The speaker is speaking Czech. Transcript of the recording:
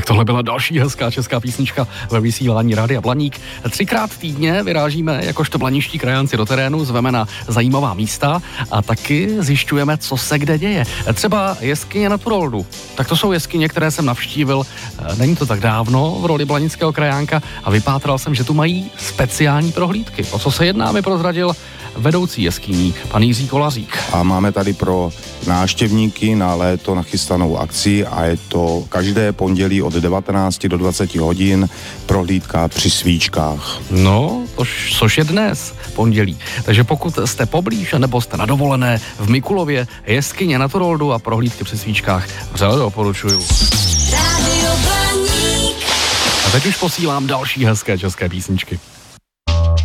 tohle byla další hezká česká písnička ve vysílání Rádia Blaník. 3krát týdně vyrážíme jakožto blaniští krajánci do terénu, zveme na zajímavá místa a taky zjišťujeme, co se kde děje. Třeba jeskyně na Turoldu. Tak to jsou jeskyně, které jsem navštívil, není to tak dávno, v roli blanického krajánka a vypátral jsem, že tu mají speciální prohlídky. O co se jedná, mi prozradil vedoucí jeskyní, pan Jiří Kolařík. A máme tady pro návštěvníky na léto nachystanou akci a je to každé pondělí od 19 do 20 hodin prohlídka při svíčkách. No, což je dnes, pondělí. Takže pokud jste poblíž nebo jste na dovolené v Mikulově, jeskyně na Turoldu a prohlídky při svíčkách vřele doporučuju. A teď už posílám další hezké české písničky.